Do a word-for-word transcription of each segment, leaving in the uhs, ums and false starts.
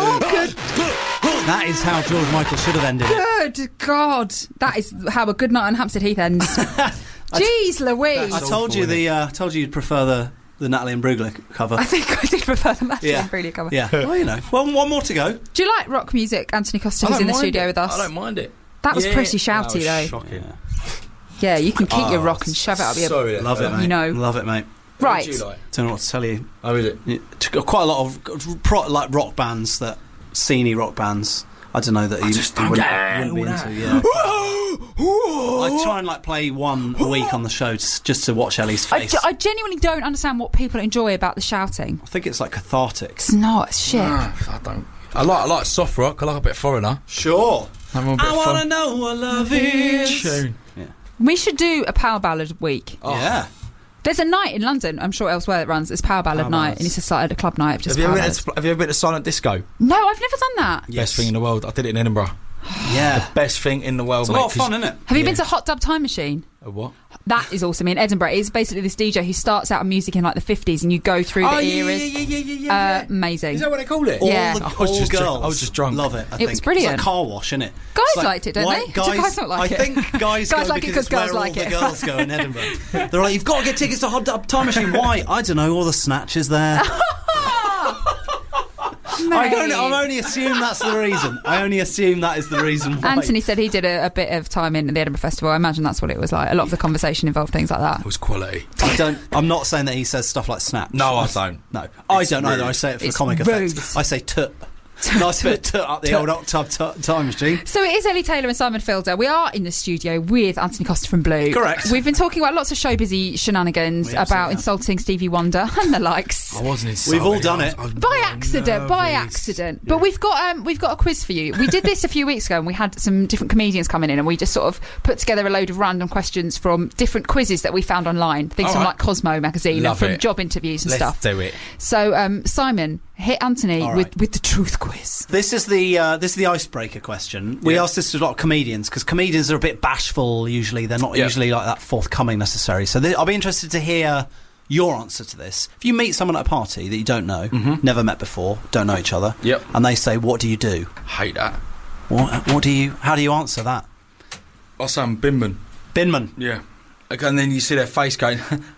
Oh, good. That is how George Michael should have ended it. Good God. That is how a Good Night on Hampstead Heath ends. Jeez Louise. I told you the. Uh, told you you'd prefer the the Natalie Imbruglia cover. I think I did prefer the Natalie Yeah. Imbruglia cover. Yeah. Well, you know. Well, one more to go. Do you like rock music, Anthony Costa, I who's don't in the mind studio it. with us? I don't mind it. That was Yeah. pretty That shouty, was though. shocking. Yeah, you can keep Oh, your rock and shove it up your... Sorry, Love it, mate. You know. Love it, mate. Right. What do you like? Don't know what to tell you. Oh, is it? Yeah, t- Quite a lot of pro, like rock bands that sceney rock bands. I don't know that you, just you don't wouldn't, get wouldn't be all into. that. Yeah. I try and like play one a week on the show just, just to watch Ellie's I, face. ge- I genuinely don't understand what people enjoy about the shouting. I think it's like cathartic. It's not. It's shit. Ah, I don't. I like I like soft rock. I like a bit of Foreigner. Sure. I, want a bit I of wanna fun. know what love is. Tune. We should do a power ballad week. Oh. Yeah. There's a night in London, I'm sure elsewhere, that runs. It's power ballad Power night, ballads. and it's just like a club night of just Have you, power ever been ballads. to, have you ever been to Silent Disco? No, I've never done that. Yes. Best thing in the world. I did it in Edinburgh. Yeah. Best thing in the world, It's a mate. lot of fun, isn't it? Have you Yeah. been to Hot Dub Time Machine? A what? That is awesome. In Edinburgh, it's basically this D J who starts out music in like the fifties, and you go through the Oh, yeah, eras. yeah, yeah, yeah, yeah, Uh, amazing. Is that what they call it? All Yeah. the I was all just drunk- girls I was just drunk. love it. I It think. was brilliant. It's like car wash, isn't it? Guys It's like, liked it, don't why- they? Do Guys, guys not like I it? think guys, Guys go like it because 'cause it's where girls all like the it. girls go in Edinburgh. They're like, you've got to get tickets to Hot Dub Time Machine. Why? I don't know. All the snatches there. I don't, I'm only assume that's the reason. I only assume that is the reason why. Anthony said he did a, a bit of time in the Edinburgh Festival. I imagine that's what it was like. A lot of the conversation involved things like that. It was quality. I don't. I'm not saying that he says stuff like snatch. No, I don't. No, I It's don't either. rude. I say it for It's comic rude. effect. I say tut. Nice bit of tut up the old Octave t- time machine. So it is Ellie Taylor and Simon Fielder. We are in the studio with Anthony Costa from Blue. Correct. We've been talking about lots of show busy shenanigans We absolutely about have. insulting Stevie Wonder and the likes. I wasn't in We've all done it. By accident, by accident. But we've got um, we've got a quiz for you. We did this a few weeks ago, and we had some different comedians coming in, and we just sort of put together a load of random questions from different quizzes that we found online, things All from right. like Cosmo magazine Love and from it. job interviews and Let's stuff. do it. So um, Simon, hit Anthony All with right. with the truth quiz. This is the uh, this is the icebreaker question. We Yeah. asked this to a lot of comedians because comedians are a bit bashful. Usually, they're not Yeah. usually like that forthcoming necessarily. So th- I'll be interested to hear your answer to this. If you meet someone at a party that you don't know, never met before, don't know each other, Yep. and they say, "What do you do?" Hate that. What, what do you? How do you answer that? I say I'm Binman. Binman. Yeah. Okay, and then you see their face going,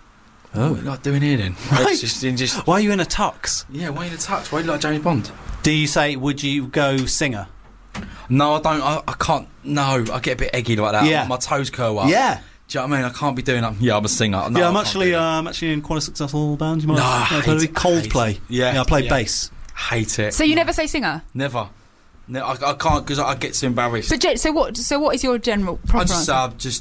oh, what are you like doing here then? Right. It's just, it's just, Why are you in a tux? yeah, why are you in a tux? Why are you like James Bond? Do you say, "Would you go singer"? No, I don't. I, I can't. No, I get a bit eggy like that. Yeah. My toes curl up. Yeah. Do you know what I mean? I can't be doing that. Yeah, I'm a singer. No, yeah, I I'm can't actually, do uh, that. I'm actually in quite a successful band. You might No, have I heard of hate it. it. Coldplay. I hate it. Yeah, yeah, I play yeah. bass. hate it. So you never say singer? Never. No, I, I can't because I get too embarrassed. But ge- so what? So what is your general proper I just, answer? uh, just.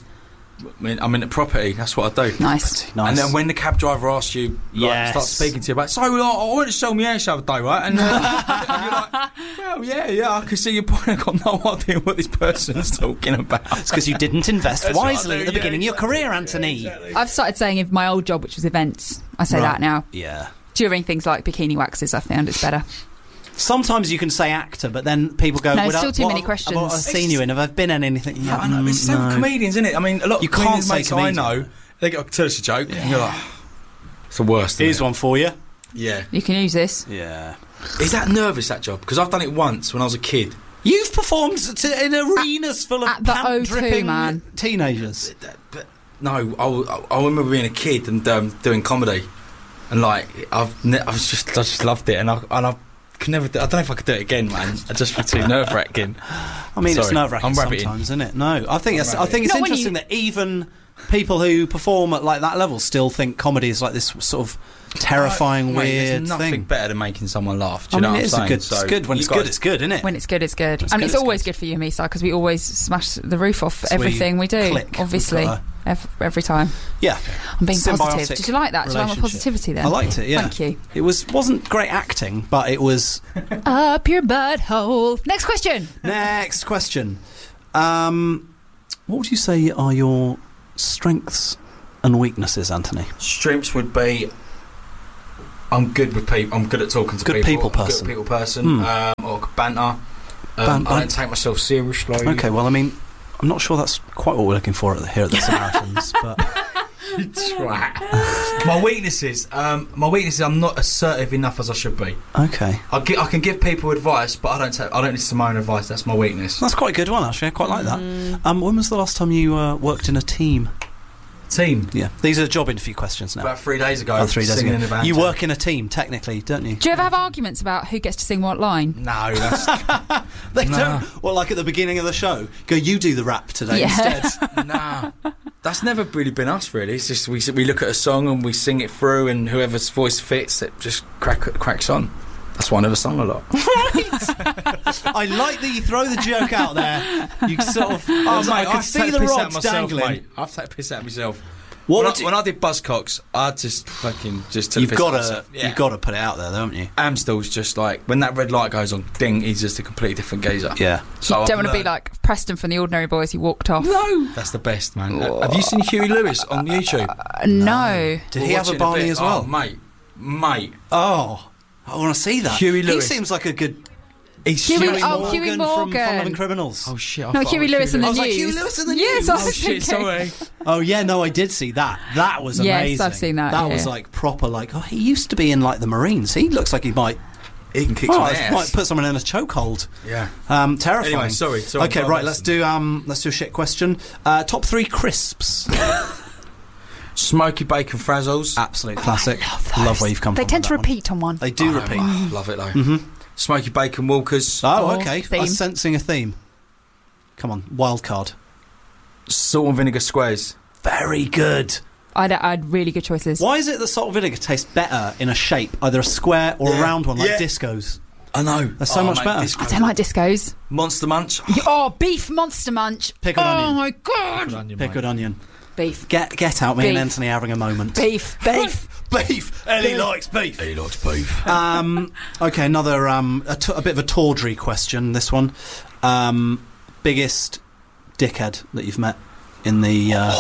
I mean, I'm in the property. That's what I do. Nice. Nice. And then when the cab driver asks you, like, Yes. starts speaking to you about, so like, I went to sell my house the other day, right? And, uh, and you're like, well, yeah, yeah, I can see your point. I've got no idea what this person's talking about. It's because you didn't invest That's what I wisely do, at the yeah, beginning of your exactly. career, Anthony. I've started saying in my old job, which was events. I say Right. that now. Yeah. During things like bikini waxes, I found it's better. Sometimes you can say actor, but then people go, No, "What still up- too what many have- questions. What have I seen you in? Have I been in anything?" Yeah, I know, it's the mm, same with no. comedians, isn't it? I mean, a lot You of can't comedians say mates I comedian. know, they go, tell us a joke, and you're like, it's the worst. isn't Here's it? one for you. Yeah. You can use this. Yeah. Is that nervous, that job? Because I've done it once when I was a kid. You've performed to, in arenas full of at the O two, pant-dripping man. teenagers. But, but no, I, w- I remember being a kid and um, doing comedy, and like I've ne- I was just I just loved it, and I and I could never do, I don't know if I could do it again, man. I just feel too nerve wracking. I mean, it's Sorry, nerve-wracking I'm rabbiting. sometimes, isn't it? No, I think it's, I think it's Not when interesting you- that even people who perform at like that level still think comedy is like this sort of terrifying, Mate, weird there's nothing thing. better than making someone laugh. Do I you know mean, what it I'm is a saying? good. So it's good when you it's guys- good. It's good, isn't it? When it's good, it's good. It's and good, it's it's always good. good for you, Misa, because we always smash the roof off It's where everything you we do. click. Obviously, We've got every, every time. Yeah, I'm being Symbiotic positive. Did you like that? Did you like my relationship. positivity then? I liked it. Yeah, Thank you. It was wasn't great acting, but it was. Up your butthole. Next question. Next question. Um, what would you say are your strengths and weaknesses, Anthony? Strengths would be I'm good with people. I'm good at talking to Good people. people I'm person. Good people person. Hmm. Um, or banter. Um, Ban- I don't take myself seriously. Okay, well, I mean, I'm not sure that's quite what we're looking for at the, here at the Samaritans, but You twat. My weaknesses. Um, my weaknesses. I'm not assertive enough as I should be. Okay. I, gi- I can give people advice, but I don't. Take, I don't listen to my own advice. That's my weakness. That's quite a good one, actually. I quite like that. Um, when was the last time you uh, worked in a team? Team. Yeah. These are job interview questions now. About three days ago. Oh, three days singing ago. in a band. You work in a team, technically, don't you? Do you ever have arguments about who gets to sing what line? No, that's They Nah. don't. Well, like at the beginning of the show, go, you do the rap today Yeah. instead. nah. That's never really been us. Really, it's just we we look at a song and we sing it through, and whoever's voice fits, it just crack, cracks on. That's why I never sung a lot. I like that you throw the joke out there. You sort of. Oh, mate, I can I've see taken the piss out rods myself, dangling. Mate. I've taken piss out myself. What when, would I, you- when I did Buzzcocks, I just fucking just took You've the piss got out to. myself. Yeah. You've got to put it out there, though, haven't you? Amstel's just like when that red light goes on, ding, he's just a completely different geezer. Yeah. So you I've don't want to be learned- like Preston from the Ordinary Boys who walked off. No, that's the best, man. Uh, have you seen Huey Lewis on YouTube? Uh, no. Did We'll he have watch a it in Barney bit. as well? Oh, mate, mate. Oh, I want to see that. Huey He Lewis. seems like a good. He's Huey- Huey oh, Morgan, Huey from Morgan. Fun Loving Criminals. Oh shit! I No, thought Huey it was Lewis in the I was like, news. Huey Lewis in the Yes, news. I Oh was shit! thinking. Sorry. Oh yeah, no, I did see that. That was Yes, amazing. I've seen that, That was yeah. like proper. Like, oh, he used to be in like the Marines. He looks like he might. He can kick Oh, some might ass. put someone in a chokehold. Yeah. Um, terrifying. Anyway, sorry, sorry, Okay, go right. on, Let's listen. do um, let's do a shit question. Uh, top three crisps. Smoky bacon frazzles. Absolute classic. love those. Love where you've come They from. tend with to that one. repeat on one. They do Oh, repeat. I love it though. Mhm. Smoky bacon Walkers. Oh, Oh, okay. theme. I'm sensing a theme. Come on, wild card. Salt and vinegar squares. Very good. I had, I had really good choices. Why is it that salt and vinegar tastes better in a shape, either a square or a Yeah. round one, like Yeah. discos? I know. They're so much better. disco. I don't like discos. Monster Munch. Oh, beef Monster Munch. Pickled oh onion. my god. Onion, Pickled mate. onion. Beef. Get get out, me and Beef. Anthony having a moment. Beef. Beef. Beef. Ellie likes beef. He likes beef. Um, okay, another um, a, t- a bit of a tawdry question. This one, um, biggest dickhead that you've met in the. Uh,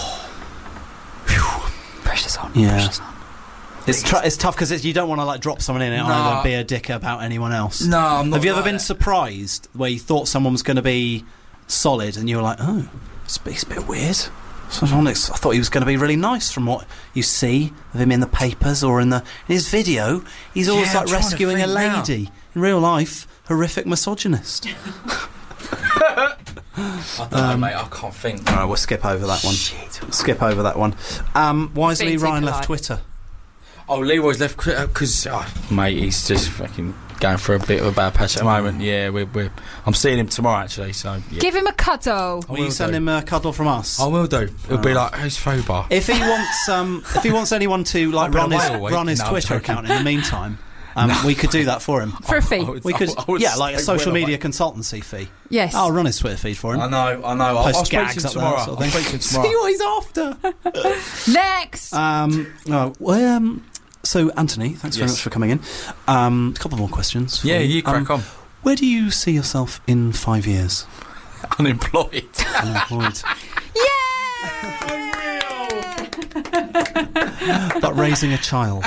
Precious on. Yeah. Precious on. it's tr- it's tough because you don't want to like drop someone in it No. either be a dick about anyone else. No, I'm not. Have you ever like been that. surprised where you thought someone was going to be solid and you were like, oh, it's, it's a bit weird? So I was- I thought he was going to be really nice from what you see of him in the papers or in the in his video. He's always Yeah, I'm like trying to rescuing a think now. lady. In real life, horrific misogynist. I don't know, Um, mate. I can't think. All right, we'll skip over that one. Shit. Skip over that one. Um, why has Being Lee too Ryan polite. left Twitter? Oh, Leroy's left because, oh, mate, he's just fucking going for a bit of a bad patch at the moment. Yeah, we're, we're I'm seeing him tomorrow actually. So yeah. Give him a cuddle. I Will you will send do. him a cuddle from us? I will do. It'll be Oh. like, who's Fobar? If he wants, um, if he wants anyone to like I've been run his away all week. run his No, I'm Twitter joking. account in the meantime, um, we could do that for him. For a fee. I would- We could, I would yeah, like a stay social well media away. consultancy fee. Yes. I'll run his Twitter feed for him. I know, I know. I'll, Post I'll speak to gags him up there, tomorrow. sort of I'll thing. speak to him See tomorrow. what he's after. Next. um, oh, well, um, so Anthony, thanks very Yes. much for coming in. Um, a couple more questions. for Yeah, you crack Um, on. Where do you see yourself in five years? Unemployed. Unemployed. Yeah. But raising a child.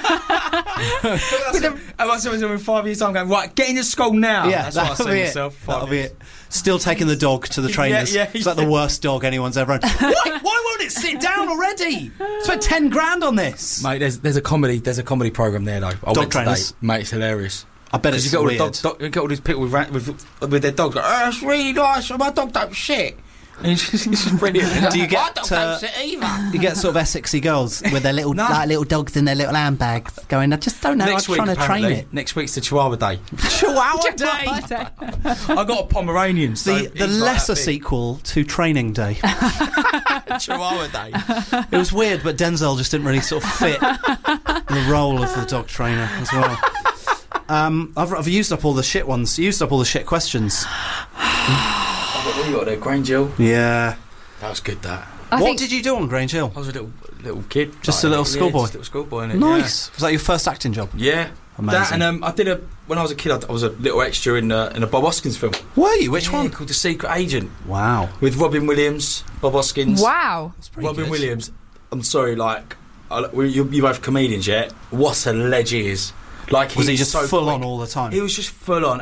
Am I saying in five years' time going, right, get into school now? Yeah, That's what I that'll say be myself. it. five That'll be years. it. Still taking the dog to the trainers. yeah, It's like yeah. the worst dog anyone's ever owned. why, why won't it sit down already? Spent ten grand on this. Mate, there's there's a comedy there's a comedy program there though. I Dog went today. trainers? Mate, it's hilarious. I bet Because it's you get all the weird. dog, dog, you get all these people with ra- with, with their dogs. Like, oh, it's really nice. My dog don't shit. And it's just, it's just brilliant. Do you My get, dog uh, don't shit either? You get sort of Essexy girls with their little No. like little dogs in their little handbags going, I just don't know, Next I'm week, trying to train apparently, it. next week's the Chihuahua Day. Chihuahua Day! I got a Pomeranian. So The, the he's like lesser that big. sequel to Training Day. Chihuahua Day. It was weird, but Denzel just didn't really sort of fit the role of the dog trainer as well. Um, I've, I've used up all the shit ones. Used up all the shit questions. What you got there, Grange Hill? Yeah. That was good. That I what think did you do on Grange Hill? I was a little little kid, Just a little yeah, schoolboy? just a little schoolboy. Innit? Nice. Was that your first acting job? Yeah. yeah. Amazing. That and um, I did a when I was a kid. I, I was a little extra in uh, in a Bob Hoskins film. Were you? Which Yeah, one? Called The Secret Agent Wow. with Robin Williams, Bob Hoskins. wow. That's pretty Robin good. Williams. I'm sorry, like I, we, you, you both comedians, yeah. What a ledge he is. Like Was he he's just so full quick. on all the time? He was just full on,